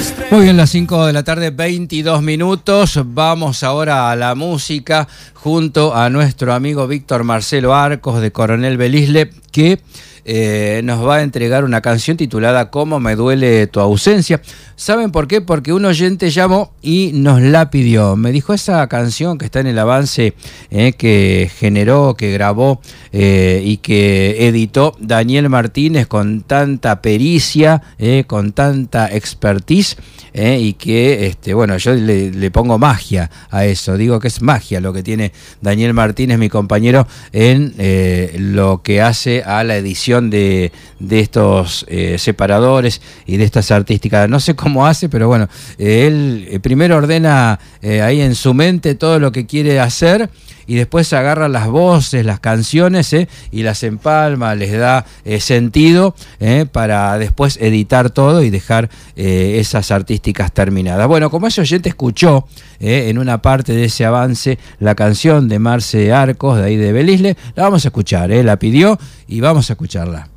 Muy bien, las 5 de la tarde, 22 minutos. Vamos ahora a la música junto a nuestro amigo Víctor Marcelo Arcos de Coronel Belisle, que nos va a entregar una canción titulada Cómo me duele tu ausencia. ¿Saben por qué? Porque un oyente llamó y nos la pidió. Me dijo, esa canción que está en el avance que generó, que grabó y que editó Daniel Martínez con tanta pericia, con tanta expertise, y que, bueno, yo le pongo magia a eso. Digo que es magia lo que tiene Daniel Martínez, mi compañero, en lo que hace a la edición de estos separadores y de estas artísticas. No sé cómo hace, pero bueno, él primero ordena ahí en su mente todo lo que quiere hacer y después agarra las voces, las canciones, y las empalma, les da sentido para después editar todo y dejar esas artísticas terminadas. Bueno, como ese oyente escuchó en una parte de ese avance la canción de Marce Arcos, de ahí de Belisle, la vamos a escuchar, la pidió y vamos a escucharla.